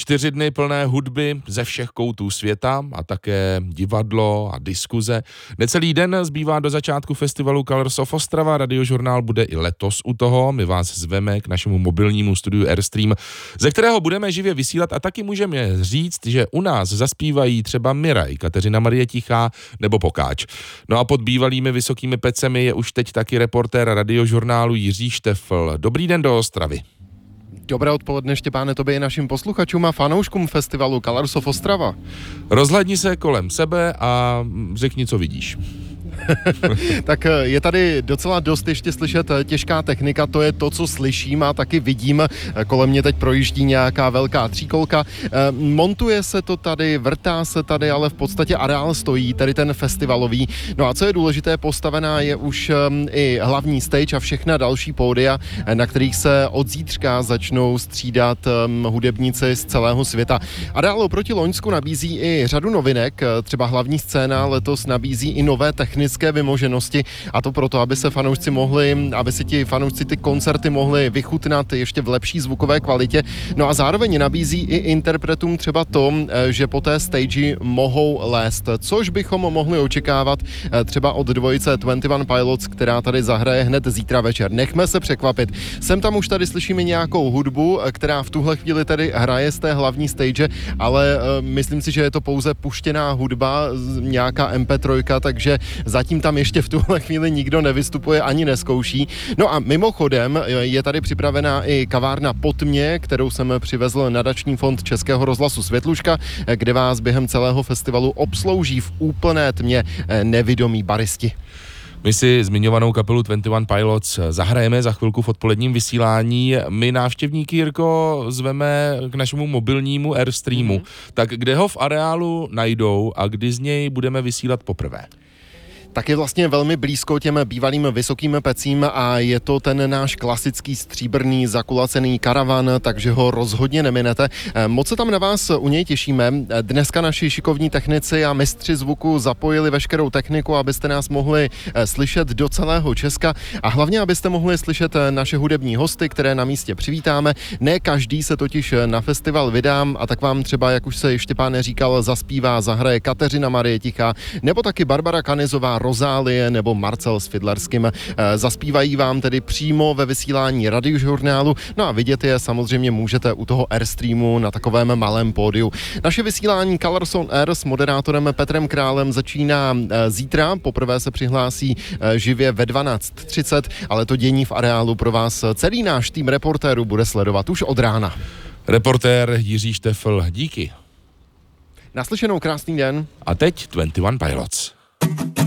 4 dny plné hudby ze všech koutů světa a také divadlo a diskuze. Necelý den zbývá do začátku festivalu Colors of Ostrava. Radiožurnál bude i letos u toho. My vás zveme k našemu mobilnímu studiu Airstream, ze kterého budeme živě vysílat a taky můžeme říct, že u nás zaspívají třeba Miraj, Kateřina Marie Tichá nebo Pokáč. No a pod bývalými Vysokými Pecemi je už teď taky reportér Radiožurnálu Jiří Štefl. Dobrý den do Ostravy. Dobré odpoledne, Štěpáne, tobě i našim posluchačům a fanouškům festivalu Colors of Ostrava. Rozhlédni se kolem sebe a řekni, co vidíš. Tak je tady docela dost ještě slyšet těžká technika, to je to, co slyším a taky vidím. Kolem mě teď projíždí nějaká velká tříkolka. Montuje se to tady, vrtá se tady, ale v podstatě areál stojí, tady ten festivalový. No a co je důležité, postavená je už i hlavní stage a všechna další pódia, na kterých se od zítřka začnou střídat hudebníci z celého světa. Areál oproti loňsku nabízí i řadu novinek, třeba hlavní scéna letos nabízí i nové technické vymoženosti, a to proto, aby si ti fanoušci ty koncerty mohli vychutnat ještě v lepší zvukové kvalitě. No a zároveň nabízí i interpretům třeba to, že po té stage mohou lézt, což bychom mohli očekávat třeba od dvojice 21 Pilots, která tady zahraje hned zítra večer. Nechme se překvapit. Sem tam už tady slyšíme nějakou hudbu, která v tuhle chvíli tady hraje z té hlavní stage, ale myslím si, že je to pouze puštěná hudba, nějaká MP3, takže zatím tam ještě v tuhle chvíli nikdo nevystupuje ani neskouší. No a mimochodem je tady připravená i kavárna po tmě, kterou jsem přivezl nadační fond Českého rozhlasu Světluška, kde vás během celého festivalu obslouží v úplné tmě nevidomí baristi. My si zmiňovanou kapelu 21 Pilots zahrajeme za chvilku v odpoledním vysílání. My návštěvníky, Jirko, zveme k našemu mobilnímu Airstreamu. Tak kde ho v areálu najdou a kdy z něj budeme vysílat poprvé? Tak je vlastně velmi blízko těm bývalým Vysokým Pecím a je to ten náš klasický stříbrný zakulacený karavan, takže ho rozhodně neminete. Moc se tam na vás u něj těšíme. Dneska naši šikovní technici a mistři zvuku zapojili veškerou techniku, abyste nás mohli slyšet do celého Česka a hlavně, abyste mohli slyšet naše hudební hosty, které na místě přivítáme. Ne každý se totiž na festival vydám a tak vám třeba, jak už se Štěpán říkal, zaspívá, zahraje Kateřina Marie Tichá nebo taky Barbara Kanizová, Rozálie nebo Marcel s Fidlerským. Zaspívají vám tedy přímo ve vysílání Radiožurnálu, no a vidět je samozřejmě můžete u toho Airstreamu na takovém malém pódiu. Naše vysílání Colors on Air s moderátorem Petrem Králem začíná zítra, poprvé se přihlásí živě ve 12:30, ale to dění v areálu pro vás celý náš tým reportérů bude sledovat už od rána. Reportér Jiří Štefl, díky. Naslyšenou, krásný den. A teď 21 Pilots.